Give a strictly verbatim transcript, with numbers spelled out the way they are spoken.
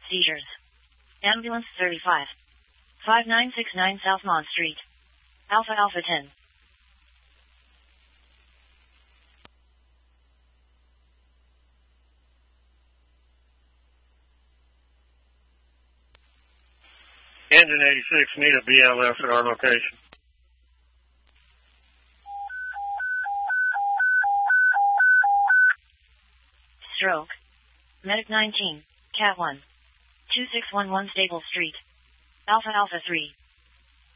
Seizures. Ambulance thirty-five. five nine six nine South Mont Street. Alpha Alpha ten. Engine eighty-six, need a B L S at our location. Stroke. Medic nineteen, Cat one. two six one one Stable Street. Alpha Alpha three.